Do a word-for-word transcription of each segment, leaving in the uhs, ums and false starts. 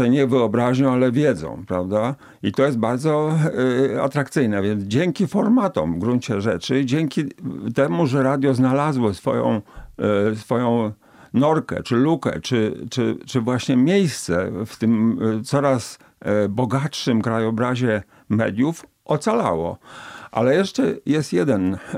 nie wyobraźnią, ale wiedzą, prawda? I to jest bardzo y, atrakcyjne. Więc dzięki formatom w gruncie rzeczy, dzięki temu, że radio znalazło swoją, y, swoją norkę, czy lukę, czy, czy, czy właśnie miejsce w tym y, coraz y, bogatszym krajobrazie mediów, ocalało. Ale jeszcze jest jeden e,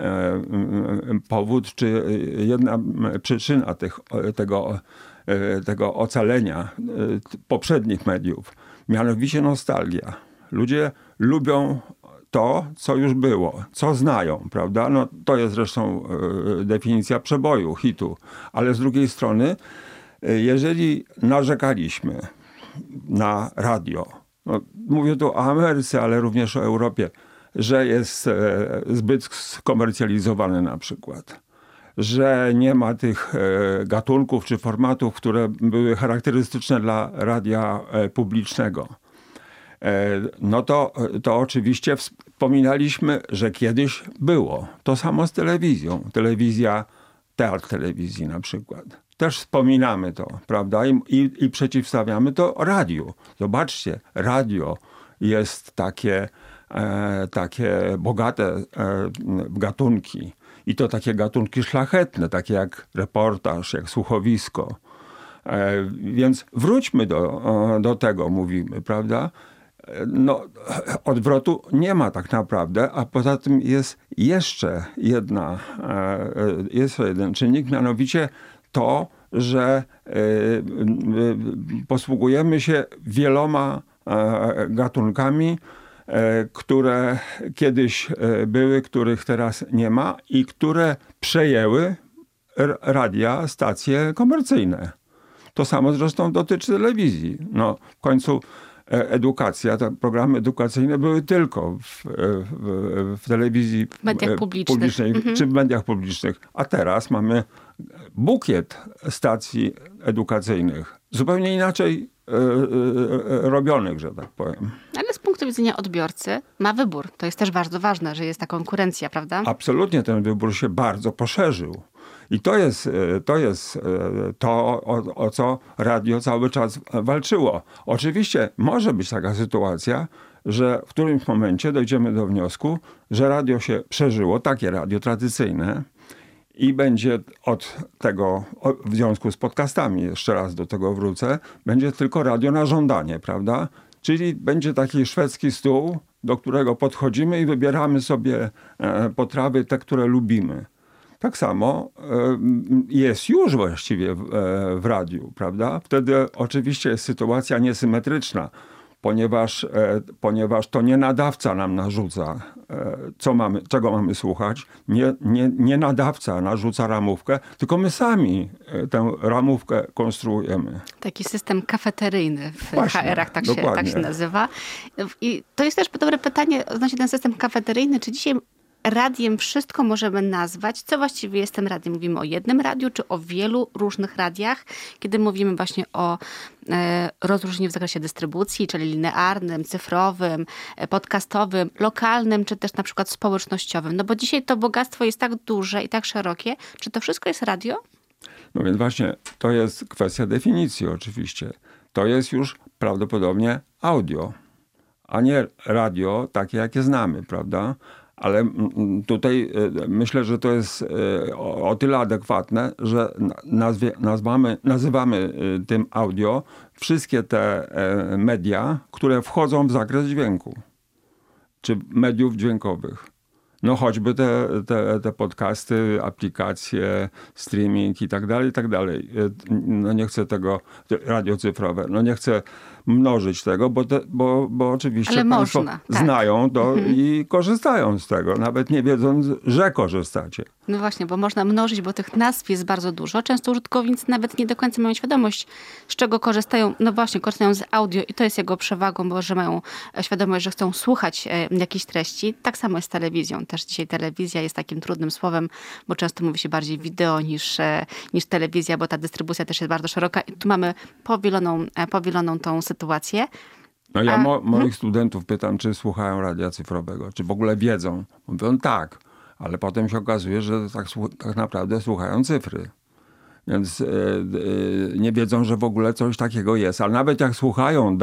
powód, czy jedna przyczyna tych, tego, e, tego ocalenia e, poprzednich mediów. Mianowicie nostalgia. Ludzie lubią to, co już było, co znają, prawda? No, to jest zresztą e, definicja przeboju, hitu. Ale z drugiej strony, e, jeżeli narzekaliśmy na radio, no, mówię tu o Ameryce, ale również o Europie, że jest e, zbyt skomercjalizowany na przykład, że nie ma tych e, gatunków czy formatów, które były charakterystyczne dla radia e, publicznego. E, no to, to oczywiście wspominaliśmy, że kiedyś było. To samo z telewizją. Telewizja, teatr telewizji na przykład. Też wspominamy to, prawda? I, i, i przeciwstawiamy to radiu. Zobaczcie, radio jest takie E, takie bogate e, w gatunki. I to takie gatunki szlachetne, takie jak reportaż, jak słuchowisko. E, więc wróćmy do, do tego, mówimy, prawda? No, odwrotu nie ma tak naprawdę, a poza tym jest jeszcze jedna, e, jest jeden czynnik, mianowicie to, że e, posługujemy się wieloma e, gatunkami, które kiedyś były, których teraz nie ma i które przejęły radia, stacje komercyjne. To samo zresztą dotyczy telewizji. No, w końcu edukacja, te programy edukacyjne były tylko w, w, w telewizji w mediach publicznych. publicznej mhm. czy w mediach publicznych. A teraz mamy bukiet stacji edukacyjnych. Zupełnie inaczej robionych, że tak powiem. Ale z punktu widzenia odbiorcy ma wybór. To jest też bardzo ważne, że jest ta konkurencja, prawda? Absolutnie ten wybór się bardzo poszerzył. I to jest to, jest to o, o co radio cały czas walczyło. Oczywiście może być taka sytuacja, że w którymś momencie dojdziemy do wniosku, że radio się przeżyło, takie radio tradycyjne, i będzie od tego, w związku z podcastami, jeszcze raz do tego wrócę, będzie tylko radio na żądanie, prawda? Czyli będzie taki szwedzki stół, do którego podchodzimy i wybieramy sobie potrawy, te, które lubimy. Tak samo jest już właściwie w, w radiu, prawda? Wtedy oczywiście jest sytuacja niesymetryczna, ponieważ, ponieważ to nie nadawca nam narzuca, co mamy, czego mamy słuchać. Nie, nie, nie nadawca narzuca ramówkę, tylko my sami tę ramówkę konstruujemy. Taki system kafeteryjny w Właśnie, H R-ach tak się, tak się nazywa. I to jest też dobre pytanie odnośnie ten system kafeteryjny. Czy dzisiaj radiem wszystko możemy nazwać? Co właściwie jest tym radiem? Mówimy o jednym radiu, czy o wielu różnych radiach? Kiedy mówimy właśnie o e, rozróżnieniu w zakresie dystrybucji, czyli linearnym, cyfrowym, e, podcastowym, lokalnym, czy też na przykład społecznościowym. No bo dzisiaj to bogactwo jest tak duże i tak szerokie. Czy to wszystko jest radio? No więc właśnie to jest kwestia definicji oczywiście. To jest już prawdopodobnie audio, a nie radio takie, jakie znamy, prawda? Ale tutaj myślę, że to jest o tyle adekwatne, że nazwie, nazwamy, nazywamy tym audio wszystkie te media, które wchodzą w zakres dźwięku, czy mediów dźwiękowych. No choćby te, te, te podcasty, aplikacje, streaming i tak dalej, i tak dalej. No nie chcę tego, radio cyfrowe, no nie chcę mnożyć tego, bo, te, bo, bo oczywiście ale państwo można, tak. znają to mhm. i korzystają z tego, nawet nie wiedząc, że korzystacie. No właśnie, bo można mnożyć, bo tych nazw jest bardzo dużo. Często użytkownicy nawet nie do końca mają świadomość, z czego korzystają. No właśnie, korzystają z audio i to jest jego przewagą, bo że mają świadomość, że chcą słuchać jakiejś treści. Tak samo jest z telewizją. Też dzisiaj telewizja jest takim trudnym słowem, bo często mówi się bardziej wideo niż, niż telewizja, bo ta dystrybucja też jest bardzo szeroka. I tu mamy powieloną, powieloną tą sytuację. No ja A, mo, moich hmm? studentów pytam, czy słuchają radia cyfrowego, czy w ogóle wiedzą. Mówią tak, ale potem się okazuje, że tak, tak naprawdę słuchają cyfry. więc nie wiedzą, że w ogóle coś takiego jest. Ale nawet jak słuchają